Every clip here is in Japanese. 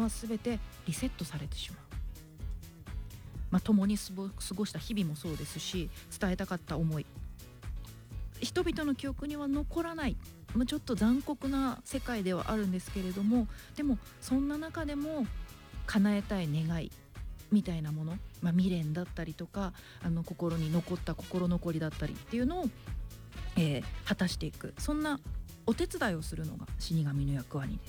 が全てリセットされてしまう。共に過ごした日々もそうですし、伝えたかった思い、人々の記憶には残らない、ちょっと残酷な世界ではあるんですけれども、でもそんな中でも叶えたい願いみたいなもの、未練だったりとか、心に残った心残りだったりっていうのを、果たしていく、そんなお手伝いをするのが死神の役割です。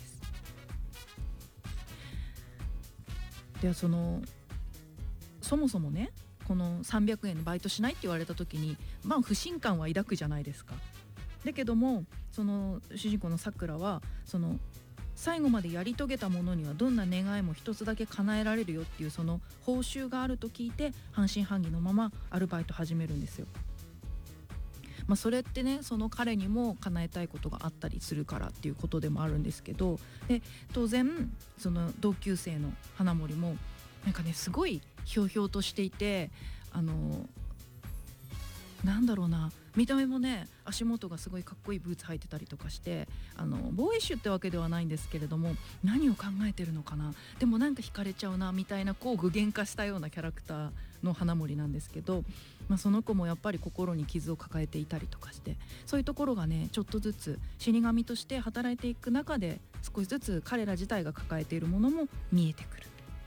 ではそもそもね、この300円のバイトしないって言われた時に不信感は抱くじゃないですか。だけどもその主人公のさくらは最後までやり遂げたものにはどんな願いも一つだけ叶えられるよっていうその報酬があると聞いて半信半疑のままアルバイト始めるんですよ。それってね、その彼にも叶えたいことがあったりするからっていうことでもあるんですけど、で当然その同級生の花森もすごいひょうひょうとしていて、なんだろうな、見た目もね、足元がすごいかっこいいブーツ履いてたりとかして、ボーイッシュってわけではないんですけれども、何を考えてるのかな、でも惹かれちゃうなみたいな具現化したようなキャラクターの花森なんですけど、その子もやっぱり心に傷を抱えていたりとかして、そういうところがね、ちょっとずつ死神として働いていく中で少しずつ彼ら自体が抱えているものも見えてくる。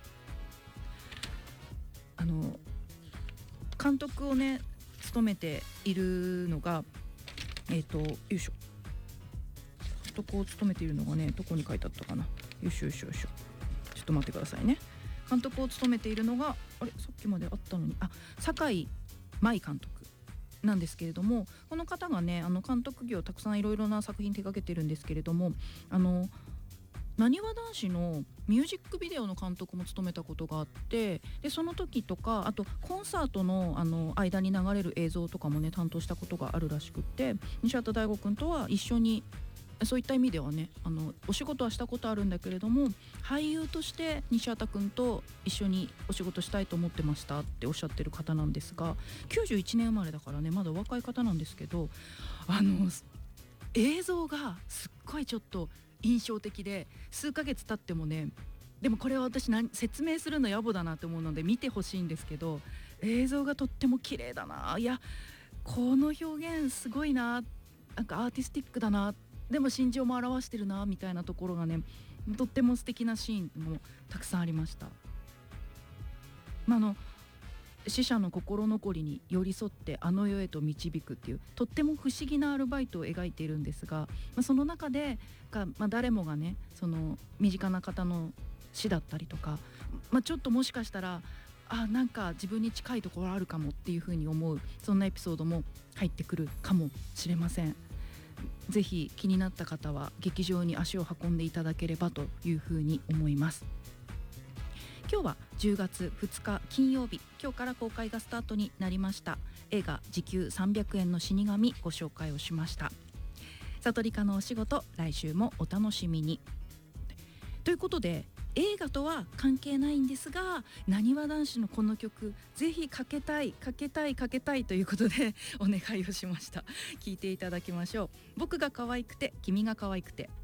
監督をね務めているのがよいしょ、監督を務めているのがね、どこに書いてあったかな、よしよしよしょ、ちょっと待ってくださいね。監督を務めているのがさっきまであったのに、酒井舞監督なんですけれども、この方がね監督業たくさんいろいろな作品手掛けてるんですけれども、なにわ男子のミュージックビデオの監督も務めたことがあって、でその時とか、あとコンサートの間に流れる映像とかもね担当したことがあるらしくって、西畑大吾くんとは一緒に、そういった意味ではねお仕事はしたことあるんだけれども、俳優として西畑くんと一緒にお仕事したいと思ってましたっておっしゃってる方なんですが、91年生まれだからね、まだお若い方なんですけど、映像がすっごいちょっと印象的で、数ヶ月経ってもね、でもこれは私説明するの野暮だなと思うので見てほしいんですけど、映像がとっても綺麗だな、いやこの表現すごいな、アーティスティックだな、でも心情も表してるなみたいなところがね、とっても素敵なシーンもたくさんありました。死者の心残りに寄り添って世へと導くっていうとっても不思議なアルバイトを描いているんですが、その中で誰もがね、その身近な方の死だったりとか、ちょっともしかしたら自分に近いところあるかもっていうふうに思う、そんなエピソードも入ってくるかもしれません。ぜひ気になった方は劇場に足を運んでいただければというふうに思います。今日は10月2日金曜日、今日から公開がスタートになりました映画時給300円の死神ご紹介をしました。悟りかのお仕事、来週もお楽しみにということで、映画とは関係ないんですが、なにわ男子のこの曲ぜひかけたいということでお願いをしました。聞いていただきましょう。僕が可愛くて君が可愛くて。